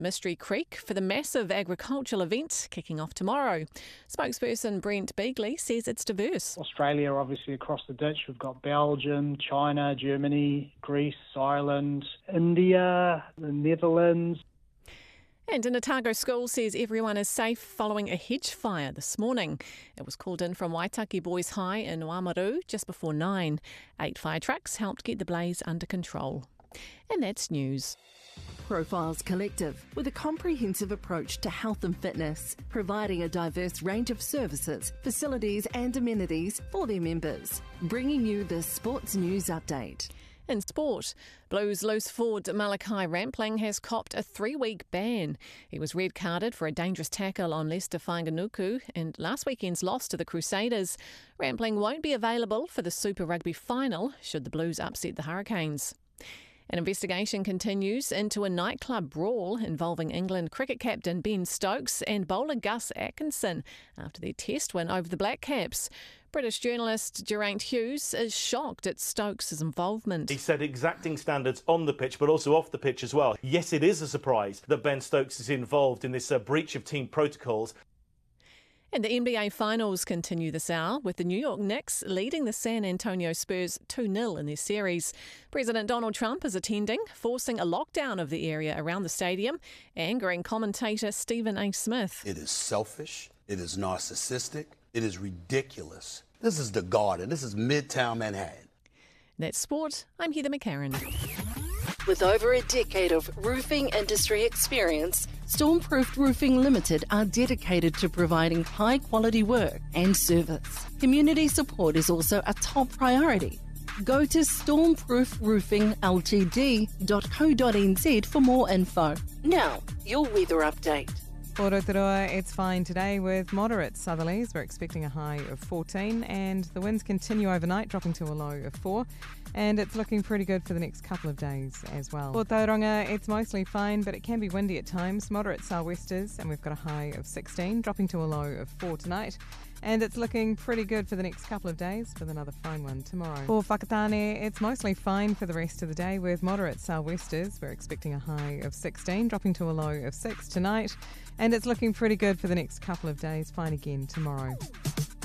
Mystery Creek for the massive agricultural event kicking off tomorrow. Spokesperson Brent Beagley says it's diverse. Australia, obviously across the ditch, we've got Belgium, China, Germany, Greece, Ireland, India, the Netherlands. And an Otago school says everyone is safe following a hedge fire this morning. It was called in from Waitaki Boys High in Oamaru just before 9. 8 fire trucks helped get the blaze under control. And that's news. Profiles Collective, with a comprehensive approach to health and fitness, providing a diverse range of services, facilities and amenities for their members. Bringing you the Sports News Update. In sport, Blues loose forward Malachi Rampling has copped a 3-week ban. He was red-carded for a dangerous tackle on Lester Whanganuku in last weekend's loss to the Crusaders. Rampling won't be available for the Super Rugby final should the Blues upset the Hurricanes. An investigation continues into a nightclub brawl involving England cricket captain Ben Stokes and bowler Gus Atkinson after their test win over the Black Caps. British journalist Geraint Hughes is shocked at Stokes' involvement. He set exacting standards on the pitch but also off the pitch as well. Yes, it is a surprise that Ben Stokes is involved in this breach of team protocols. And the NBA Finals continue this hour, with the New York Knicks leading the San Antonio Spurs 2-0 in their series. President Donald Trump is attending, forcing a lockdown of the area around the stadium, angering commentator Stephen A. Smith. It is selfish, it is narcissistic, it is ridiculous. This is the Garden, this is Midtown Manhattan. That's sport. I'm Heather McCarran. With over a decade of roofing industry experience, Stormproof Roofing Limited are dedicated to providing high-quality work and service. Community support is also a top priority. Go to stormproofroofingltd.co.nz for more info. Now, your weather update. For Rotorua, it's fine today with moderate southerlies. We're expecting a high of 14 and the winds continue overnight, dropping to a low of 4. And it's looking pretty good for the next couple of days as well. For Tauranga, it's mostly fine, but it can be windy at times. Moderate southwesters, and we've got a high of 16, dropping to a low of 4 tonight. And it's looking pretty good for the next couple of days, with another fine one tomorrow. For Whakatane, it's mostly fine for the rest of the day with moderate southwesters. We're expecting a high of 16, dropping to a low of 6 tonight. And it's looking pretty good for the next couple of days, fine again tomorrow.